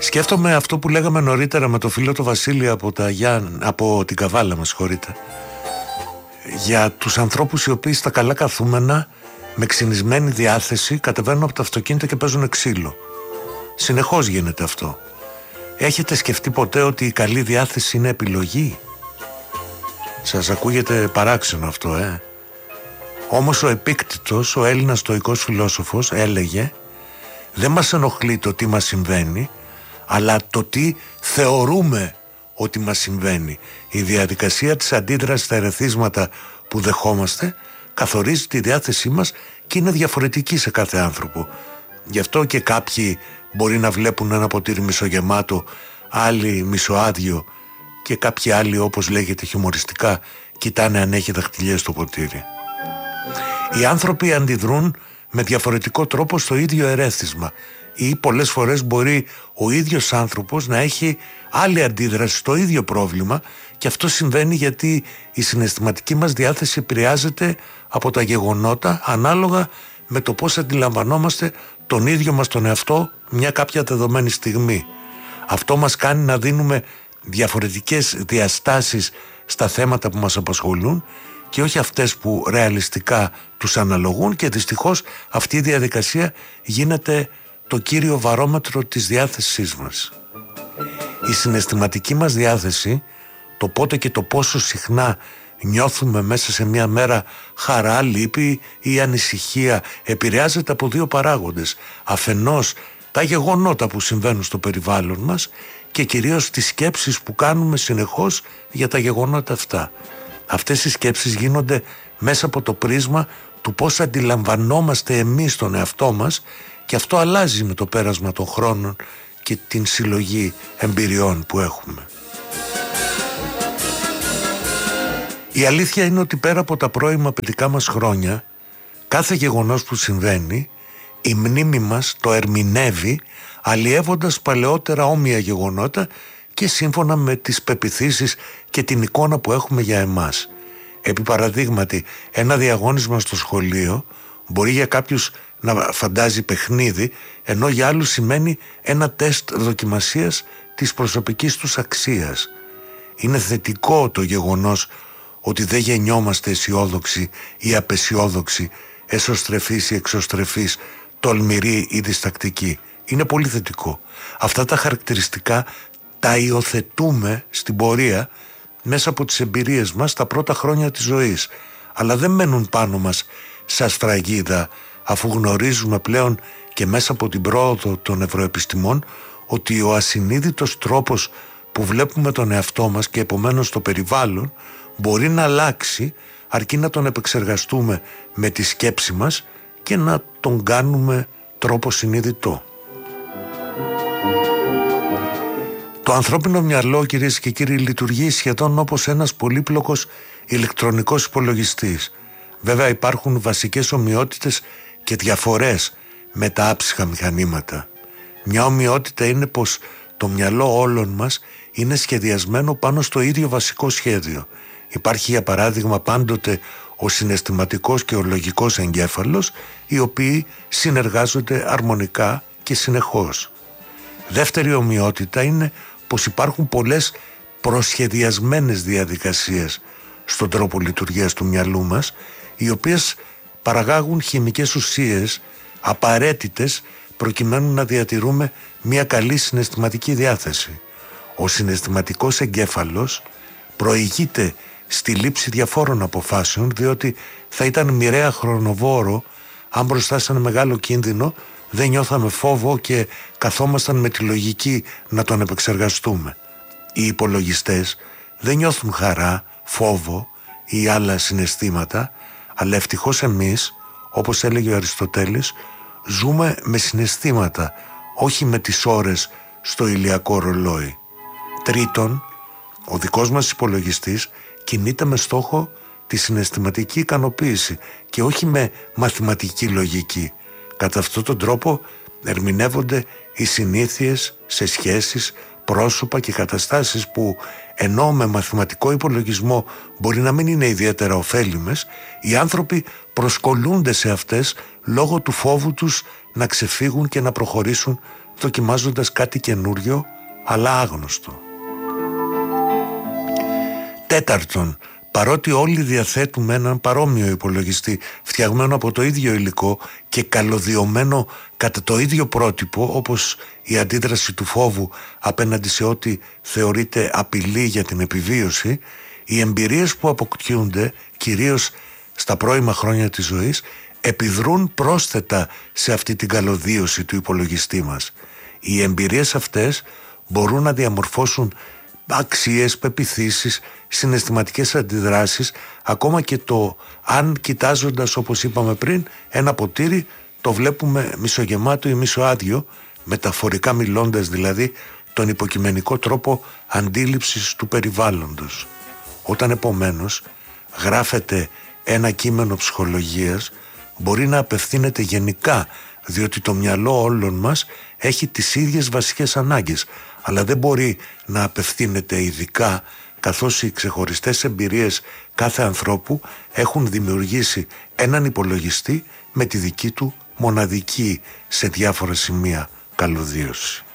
Σκέφτομαι αυτό που λέγαμε νωρίτερα με το φίλο το Βασίλη από την Καβάλα, με συγχωρείτε, για τους ανθρώπους οι οποίοι στα καλά καθούμενα με ξυνισμένη διάθεση κατεβαίνουν από τα αυτοκίνητα και παίζουν ξύλο. Συνεχώς γίνεται αυτό. Έχετε σκεφτεί ποτέ ότι η καλή διάθεση είναι επιλογή? Σας ακούγεται παράξενο αυτό, Όμως ο Επίκτητος, ο Έλληνας στοικός φιλόσοφος, έλεγε: δεν μας ενοχλεί το τι μας συμβαίνει, αλλά το τι θεωρούμε ότι μας συμβαίνει. Η διαδικασία της αντίδρασης στα ερεθίσματα που δεχόμαστε καθορίζει τη διάθεσή μας και είναι διαφορετική σε κάθε άνθρωπο. Γι' αυτό και κάποιοι μπορεί να βλέπουν ένα ποτήρι μισογεμάτο, άλλοι μισοάδιο, και κάποιοι άλλοι, όπως λέγεται χιουμοριστικά, κοιτάνε αν έχει δαχτυλιές στο ποτήρι. Οι άνθρωποι αντιδρούν με διαφορετικό τρόπο στο ίδιο ερέθισμα, ή πολλές φορές μπορεί ο ίδιος άνθρωπος να έχει άλλη αντίδραση στο ίδιο πρόβλημα, και αυτό συμβαίνει γιατί η συναισθηματική μας διάθεση επηρεάζεται από τα γεγονότα ανάλογα με το πώς αντιλαμβανόμαστε τον ίδιο μας τον εαυτό μια κάποια δεδομένη στιγμή. Αυτό μας κάνει να δίνουμε διαφορετικές διαστάσεις στα θέματα που μας απασχολούν και όχι αυτές που ρεαλιστικά τους αναλογούν, και δυστυχώς αυτή η διαδικασία γίνεται το κύριο βαρόμετρο της διάθεσής μας. Η συναισθηματική μας διάθεση, το πότε και το πόσο συχνά νιώθουμε μέσα σε μια μέρα χαρά, λύπη ή ανησυχία, επηρεάζεται από δύο παράγοντες. Αφενός τα γεγονότα που συμβαίνουν στο περιβάλλον μας και κυρίως τις σκέψεις που κάνουμε συνεχώς για τα γεγονότα αυτά. Αυτές οι σκέψεις γίνονται μέσα από το πρίσμα του πώς αντιλαμβανόμαστε εμείς τον εαυτό μας, και αυτό αλλάζει με το πέρασμα των χρόνων και την συλλογή εμπειριών που έχουμε. Η αλήθεια είναι ότι πέρα από τα πρώιμα παιδικά μας χρόνια, κάθε γεγονός που συμβαίνει, η μνήμη μας το ερμηνεύει αλλιεύοντας παλαιότερα όμοια γεγονότα και σύμφωνα με τις πεποιθήσεις και την εικόνα που έχουμε για εμάς. Επί παραδείγματι, ένα διαγώνισμα στο σχολείο μπορεί για κάποιους να φαντάζει παιχνίδι, ενώ για άλλους σημαίνει ένα τεστ δοκιμασίας της προσωπικής τους αξίας. Είναι θετικό το γεγονός ότι δεν γεννιόμαστε αισιόδοξοι ή απαισιόδοξοι, εσωστρεφείς ή εξωστρεφείς, τολμηροί ή διστακτικοί. Είναι πολύ θετικό. Αυτά τα χαρακτηριστικά τα υιοθετούμε στην πορεία μέσα από τις εμπειρίες μας τα πρώτα χρόνια της ζωής, αλλά δεν μένουν πάνω μας σαν σφραγίδα, αφού γνωρίζουμε πλέον και μέσα από την πρόοδο των νευροεπιστημών ότι ο ασυνείδητος τρόπος που βλέπουμε τον εαυτό μας και επομένως το περιβάλλον μπορεί να αλλάξει, αρκεί να τον επεξεργαστούμε με τη σκέψη μας και να τον κάνουμε τρόπο συνειδητό. Το ανθρώπινο μυαλό, κυρίες και κύριοι, λειτουργεί σχεδόν όπως ένας πολύπλοκος ηλεκτρονικός υπολογιστής. Βέβαια υπάρχουν βασικές ομοιότητες και διαφορές με τα άψυχα μηχανήματα. Μια ομοιότητα είναι πως το μυαλό όλων μας είναι σχεδιασμένο πάνω στο ίδιο βασικό σχέδιο. Υπάρχει για παράδειγμα πάντοτε ο συναισθηματικός και ο λογικός εγκέφαλος, οι οποίοι συνεργάζονται αρμονικά και συνεχώς. Δεύτερη ομοιότητα είναι πως υπάρχουν πολλές προσχεδιασμένες διαδικασίες στον τρόπο λειτουργίας του μυαλού μας, οι οποίες παραγάγουν χημικές ουσίες απαραίτητες προκειμένου να διατηρούμε μια καλή συναισθηματική διάθεση. Ο συναισθηματικός εγκέφαλος προηγείται στη λήψη διαφόρων αποφάσεων, διότι θα ήταν μοιραία χρονοβόρο αν μπροστά σε ένα μεγάλο κίνδυνο δεν νιώθαμε φόβο και καθόμασταν με τη λογική να τον επεξεργαστούμε. Οι υπολογιστές δεν νιώθουν χαρά, φόβο ή άλλα συναισθήματα, αλλά ευτυχώς εμείς, όπως έλεγε ο Αριστοτέλης, ζούμε με συναισθήματα, όχι με τις ώρες στο ηλιακό ρολόι. Τρίτον, ο δικός μας υπολογιστής κινείται με στόχο τη συναισθηματική ικανοποίηση και όχι με μαθηματική λογική. Κατά αυτόν τον τρόπο ερμηνεύονται οι συνήθειες σε σχέσεις, πρόσωπα και καταστάσεις που, ενώ με μαθηματικό υπολογισμό μπορεί να μην είναι ιδιαίτερα ωφέλιμες, οι άνθρωποι προσκολούνται σε αυτές λόγω του φόβου τους να ξεφύγουν και να προχωρήσουν δοκιμάζοντας κάτι καινούριο αλλά άγνωστο. Τέταρτον, παρότι όλοι διαθέτουμε έναν παρόμοιο υπολογιστή φτιαγμένο από το ίδιο υλικό και καλωδιωμένο κατά το ίδιο πρότυπο, όπως η αντίδραση του φόβου απέναντι σε ό,τι θεωρείται απειλή για την επιβίωση, οι εμπειρίες που αποκτιούνται κυρίως στα πρώιμα χρόνια της ζωής επιδρούν πρόσθετα σε αυτή την καλωδίωση του υπολογιστή μας. Οι εμπειρίες αυτές μπορούν να διαμορφώσουν αξίες, πεποιθήσεις, συναισθηματικές αντιδράσεις, ακόμα και το αν κοιτάζοντας, όπως είπαμε πριν, ένα ποτήρι το βλέπουμε μισογεμάτο ή μισοάδιο, μεταφορικά μιλώντας δηλαδή τον υποκειμενικό τρόπο αντίληψης του περιβάλλοντος. Όταν επομένως γράφεται ένα κείμενο ψυχολογίας, μπορεί να απευθύνεται γενικά, διότι το μυαλό όλων μας έχει τις ίδιες βασικές ανάγκες, αλλά δεν μπορεί να απευθύνεται ειδικά, καθώς οι ξεχωριστές εμπειρίες κάθε ανθρώπου έχουν δημιουργήσει έναν υπολογιστή με τη δική του μοναδική σε διάφορα σημεία καλωδίωση.